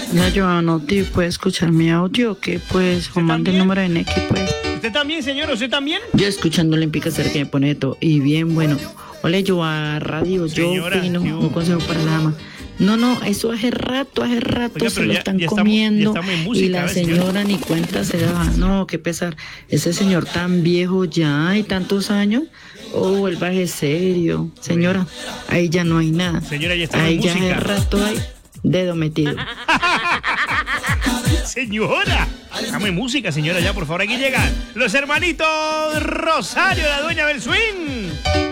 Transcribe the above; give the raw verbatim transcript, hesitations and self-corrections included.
Ya, Joan, no te puede escuchar mi audio, que pues, o mande el número de Neki, pues. ¿Usted también, señor? ¿Usted también? Yo escuchando Olímpica cerca que me pone todo, y bien bueno. Hola, yo a radio, Señora, yo opino, un consejo para la dama. No, no, eso hace rato, hace rato Oiga, se pero lo ya- están ya estamos- comiendo. ya estamos en música, y la ¿ves, señora? señora ni cuenta se daba. No, qué pesar. Ese señor tan viejo ya y tantos años. Oh, el baje serio. Señora, ahí ya no hay nada. Señora, ya estamos Ahí en ya hace música. rato hay dedo metido. Señora, estamos en música, señora, ya por favor, aquí llegan los hermanitos Rosario, la dueña del swing.